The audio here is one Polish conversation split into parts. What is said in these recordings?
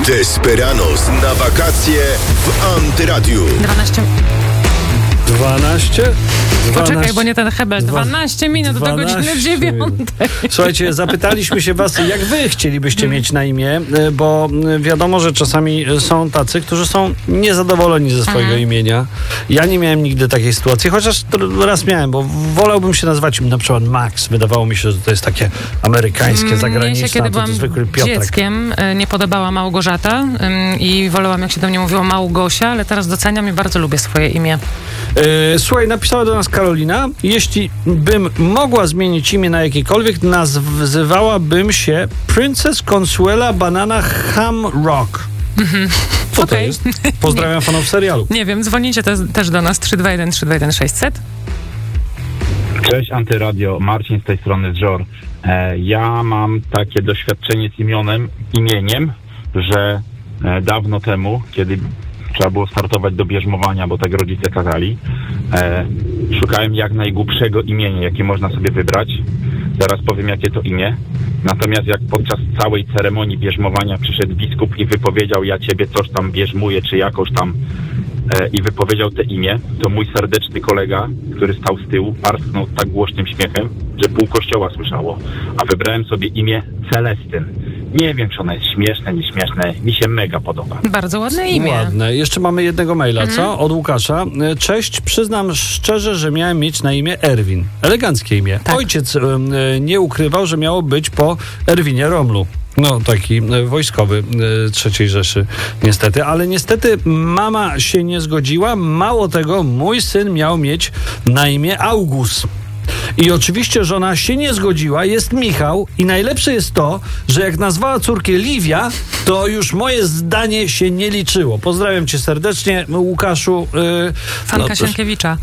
Desperados na wakacje w Antyradiu. 12? Poczekaj, bo nie ten Hebel. 12 minut do godziny 9. Słuchajcie, zapytaliśmy się was, jak wy chcielibyście mieć na imię, bo wiadomo, że czasami są tacy, którzy są niezadowoleni ze swojego imienia. Ja nie miałem nigdy takiej sytuacji, chociaż raz miałem, bo wolałbym się nazywać na przykład Max. Wydawało mi się, że to jest takie amerykańskie, zagraniczne. Mnie się, kiedy byłam zwykły Piotrek. dzieckiem, nie podobała Małgorzata i wolałam, jak się do mnie mówiło, Małgosia, ale teraz doceniam i bardzo lubię swoje imię. Słuchaj, napisała do nas Karolina. Jeśli bym mogła zmienić imię na jakiekolwiek, nazywałabym się Princess Consuela Banana Ham Rock. Co to jest? Pozdrawiam fanów serialu. Nie wiem, dzwonicie też do nas 321 321 600. Cześć Antyradio, Marcin z tej strony z Żor. Ja mam takie doświadczenie z imieniem, że dawno temu, kiedy trzeba było startować do bierzmowania, bo tak rodzice kazali, szukałem jak najgłupszego imienia, jakie można sobie wybrać. Zaraz powiem, jakie to imię. Natomiast jak podczas całej ceremonii bierzmowania przyszedł biskup i wypowiedział: ja ciebie coś tam bierzmuję, czy jakoś tam, i wypowiedział te imię, to mój serdeczny kolega, który stał z tyłu, parsknął tak głośnym śmiechem, że pół kościoła słyszało. A wybrałem sobie imię Celestyn. Nie wiem, czy ono jest śmieszne, nieśmieszne. Mi się mega podoba. Bardzo ładne imię. Ładne. Jeszcze mamy jednego maila, co? Od Łukasza. Cześć, przyznam szczerze, że miałem mieć na imię Erwin. Eleganckie imię. Tak. Ojciec nie ukrywał, że miało być po Erwinie Romlu. No, taki wojskowy III Rzeszy, niestety. Ale niestety mama się nie zgodziła. Mało tego, mój syn miał mieć na imię August. I oczywiście żona się nie zgodziła, jest Michał i najlepsze jest to, że jak nazwała córkę Liwia, to już moje zdanie się nie liczyło. Pozdrawiam cię serdecznie, Łukaszu. Fanka Sienkiewicza.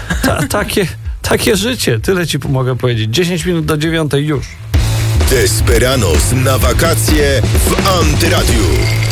Takie życie, tyle ci mogę powiedzieć. 10 minut do 9 już. Desperados na wakacje w Antyradiu.